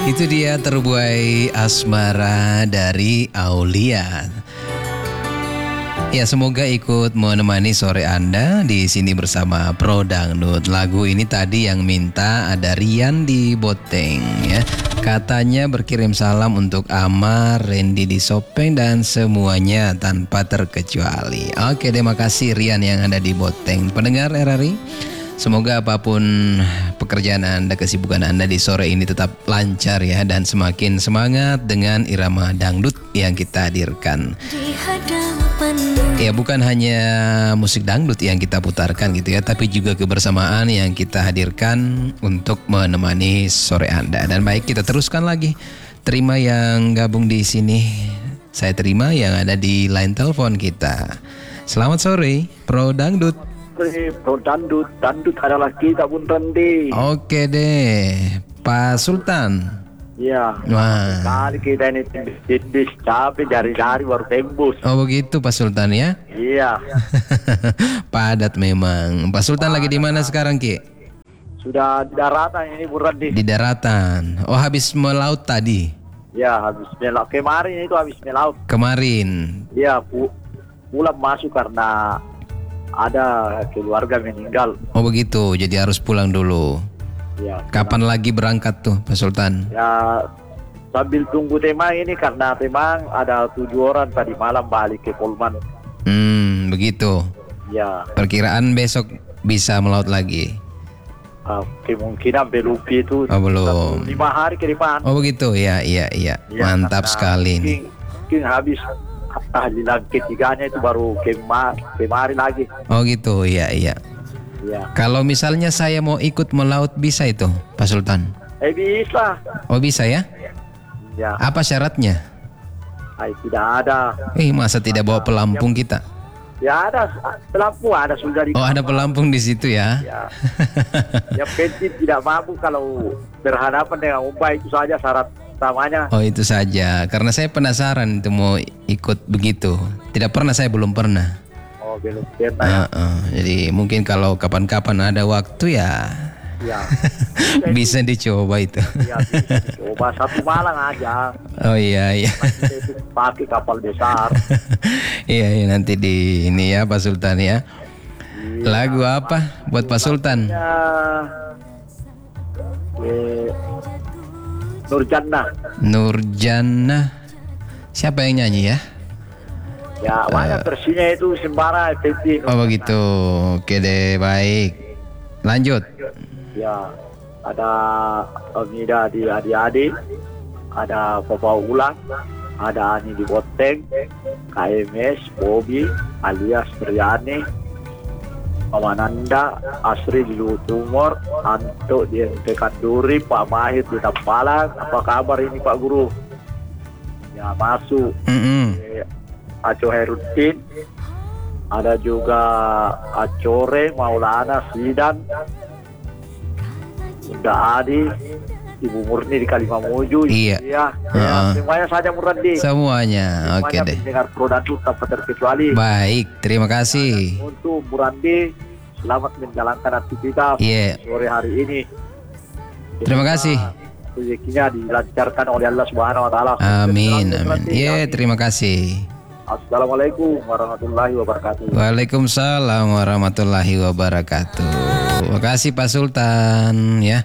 Itu dia Terbuai Asmara dari Aulia. Ya, semoga ikut menemani sore Anda di sini bersama Pro Dangdut. Lagu ini tadi yang minta ada Rian di Boteng ya. Katanya berkirim salam untuk Amar, Randy di Sopeng dan semuanya tanpa terkecuali. Oke, terima kasih Rian yang ada di Boteng. Pendengar RRI, semoga apapun pekerjaan Anda, kesibukan Anda di sore ini tetap lancar ya, dan semakin semangat dengan irama dangdut yang kita hadirkan. Ya, bukan hanya musik dangdut yang kita putarkan gitu ya, tapi juga kebersamaan yang kita hadirkan untuk menemani sore Anda. Dan baik, kita teruskan lagi. Terima yang gabung di sini. Saya terima yang ada di line telepon kita. Selamat sore, Pro Dangdut. Pro Dangdut, dangdut adalah kita Bun Randy. Oke deh, Pak Sultan. Ya, Wah. kali kita ini tembus capek dari baru tembus. Oh begitu Pak Sultan ya? Iya, Padat memang. Pak Sultan lagi di mana sekarang Ki? sudah di daratan ini Bun Randy. Di daratan. Oh, habis melaut tadi? Ya, habis melaut kemarin itu habis melaut. Kemarin. Iya, pulang masuk karena ada keluarga meninggal. Oh begitu, jadi harus pulang dulu. Ya. Kapan lagi berangkat tuh Pak Sultan? Ya, sambil tunggu Temang ini karena Temang ada 7 orang tadi malam balik ke Polman. Begitu. Ya. Perkiraan besok bisa melaut lagi? Kemungkinan belum itu. Oh belum. 5 hari ke depan. Oh begitu, ya. Ya, Mantap karena sekali nih. Mungkin habis tahlilan ketiganya itu baru kemari lagi. Oh gitu, iya. Ya. Kalau misalnya saya mau ikut melaut bisa itu Pak Sultan? Bisa. Oh bisa ya? Ya. Apa syaratnya? Tidak ada. Masa tidak bawa pelampung kita? Ya ada pelampung, ada sudah di. Oh ada pelampung di situ ya? Ya. Yang penting tidak mampu kalau berhadapan dengan ombak, itu saja syarat utamanya. Oh itu saja, karena saya penasaran itu mau ikut begitu. Tidak pernah, saya belum pernah. Oh belum pernah. Jadi mungkin kalau kapan-kapan ada waktu ya. Ya. Bisa dicoba itu. Ya, coba satu malam aja. Oh iya. Itu pakai kapal besar. Iya nanti di ini ya Pak Sultan ya. Lagu apa buat Pak Sultan? Ya, Nurjannah. Siapa yang nyanyi ya? Ya banyak versinya itu sembara efektif. Oh begitu. Oke deh, baik. Lanjut. Ya, ada Omida di adik-adik, ada Papa Ulang, ada Ani di Boteng, KMS, Bobby, alias Briani, Mama Nanda, Asri di Lutumor, Anto di Tekan Duri, Pak Mahir di Tampalang. Apa kabar ini Pak Guru? Ya masuk. Aco Heruddin, ada juga Acore, Maulana, Sidan, Bunda Adi, Ibu Murni di Kalimamuju. Iya. Semuanya saja Muradi. Semuanya. Oke deh. Dengar Pro Dangdut tanpa terkecuali. Baik, terima kasih. Untuk Muradi, selamat menjalankan aktivitas sore hari ini. Terima kasih. Rezekinya dilancarkan oleh Allah Subhanahu Wa Taala. Amin. Terima kasih. Assalamualaikum warahmatullahi wabarakatuh. Waalaikumsalam warahmatullahi wabarakatuh. Terima kasih Pak Sultan ya.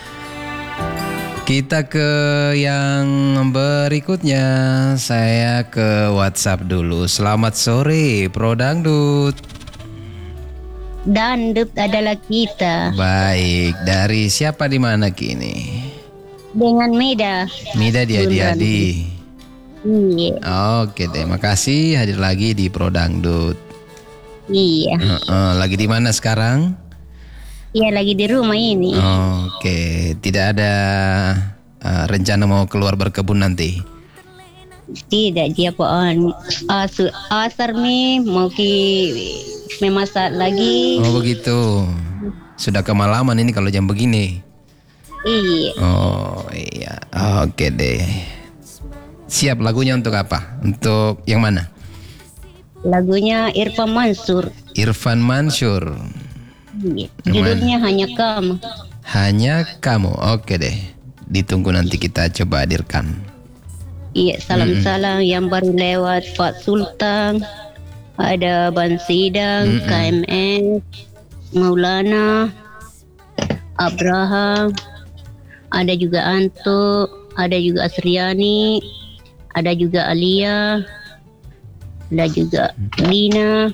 Kita ke yang berikutnya. Saya ke WhatsApp dulu. Selamat sore Pro Dangdut. Dangdut adalah kita. Baik, dari siapa di mana kini? Dengan Mida. Mida di Adi-Adi. Iya. Oke deh, makasih hadir lagi di Pro Dangdut. Iya. Lagi di mana sekarang? Iya, lagi di rumah ini. Oke, tidak ada rencana mau keluar berkebun nanti? Tidak, dia pohon asar nih mau memasak lagi. Oh begitu. Sudah kemalaman ini kalau jam begini. Iya. Oh iya. Oke deh. Siap, lagunya untuk apa? Untuk yang mana? Lagunya Irfan Mansur. Irfan Mansur. Iya. Judulnya Hanya Kamu. Hanya Kamu. Oke deh. ditunggu nanti kita coba hadirkan. Iya, salam-salam yang baru lewat Pak Sultan, ada Ban Sidang, KMS, Maulana, Abraham, ada juga Anto, ada juga Asriani, ada juga Alia, ada juga Lina.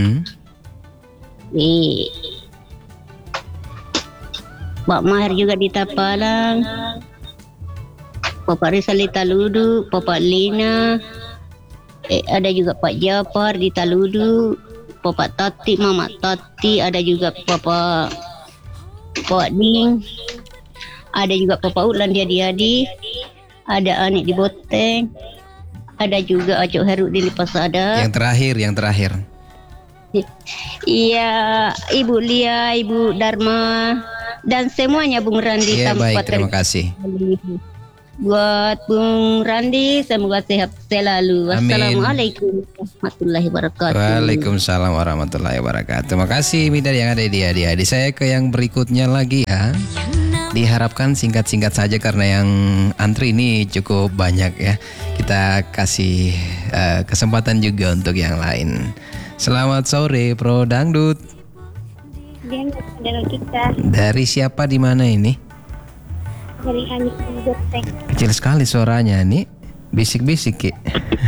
Pak Mahir juga di Tapalang, Bapak Rizal di Taludu, Bapak Lina, ada juga Pak Jafar di Taludu, Bapak Tati, Mama Tati, ada juga Bapak Ding, ada juga Bapak Ulan di Adi-Adi, ada Anik di Boteng, ada juga Acok Heru di Lipasada. Yang terakhir. Iya, Ibu Lia, Ibu Dharma, dan semuanya Bung Randi. Iya, baik, terima kasih. Buat Bung Randi, semoga sehat selalu. Wassalamualaikum warahmatullahi wabarakatuh. Waalaikumsalam warahmatullahi wabarakatuh. Terima kasih Mida yang ada di adik-adik. Saya ke yang berikutnya lagi ya. Diharapkan singkat-singkat saja karena yang antri ini cukup banyak ya. Kita kasih kesempatan juga untuk yang lain. Selamat sore Pro Dangdut. Dari kita. Dari siapa di mana ini? Dari Anik Boteng. Kecil sekali suaranya nih. Bisik-bisik Ki.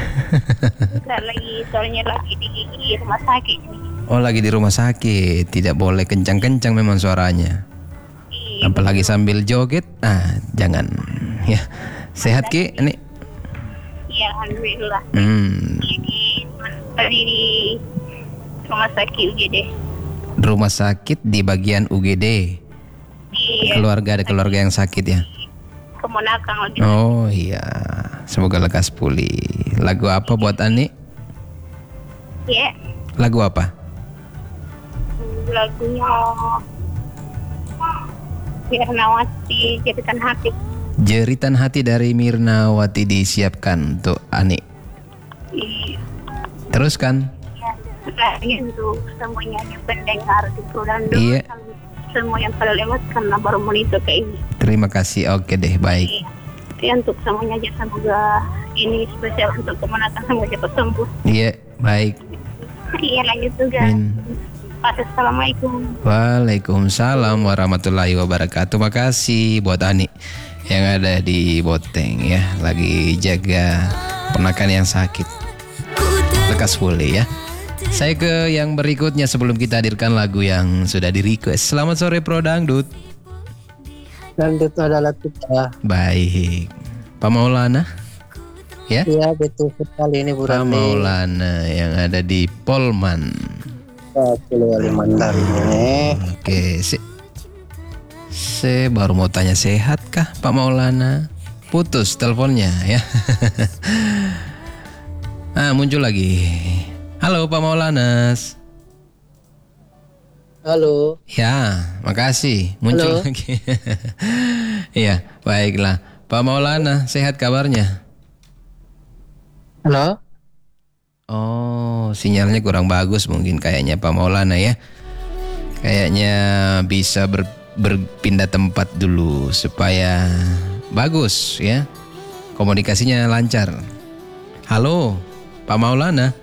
Soalnya lagi di rumah sakit nih. Oh, lagi di rumah sakit. Tidak boleh kencang-kencang memang suaranya. Apalagi sambil joget. Jangan. Ya. Sehat Ki? Ini. Iya, alhamdulillah. Tadi di rumah sakit UGD. Rumah sakit di bagian UGD. Iya. Ada keluarga yang sakit ya. Keponakan lagi. Oh iya. Semoga lekas pulih. Lagu apa buat Ani? Iya. Lagu apa? Lagunya Mirnawati, Jeritan Hati. Jeritan Hati dari Mirnawati disiapkan untuk Ani. Iya. Teruskan. Iya, untuk semuanya yang pendengar di Prodando. Iya. Semua yang pada lewat karena baru monitor kayak ini. Terima kasih. Oke deh, baik. Iya, untuk semuanya aja, semoga ini spesial untuk kemenangan, semoga cepat sembuh. Iya, baik. Iya, lanjut juga. Assalamualaikum. Waalaikumsalam warahmatullahi wabarakatuh. Makasih buat Ani yang ada di Boteng ya, lagi jaga ponakan yang sakit. Lekas pulih ya. Saya ke yang berikutnya sebelum kita hadirkan lagu yang sudah di request. Selamat sore Pro Dangdut. Dangdut adalah kita. Baik. Pak Maulana? Ya? Iya, betul sekali ini Bu Pak Randi. Maulana yang ada di Polman. Wali Mandar ini. Oke, saya baru mau tanya sehatkah Pak Maulana? Putus teleponnya ya. Muncul lagi. Halo Pak Maulanas. Halo. Ya, makasih. Muncul lagi. Iya, baiklah. Pak Maulana, sehat kabarnya? Halo. Oh, sinyalnya kurang bagus mungkin kayaknya Pak Maulana ya. Kayaknya bisa berpindah tempat dulu supaya bagus ya. Komunikasinya lancar. Halo, Pak Maulana.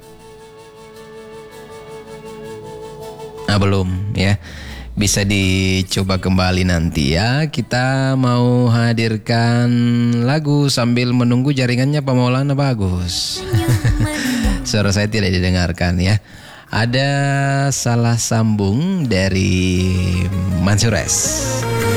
Belum ya. Bisa dicoba kembali nanti ya. Kita mau hadirkan lagu sambil menunggu jaringannya Pak Maulana bagus. Suara saya tidak didengarkan ya. Ada salah sambung dari Mansures.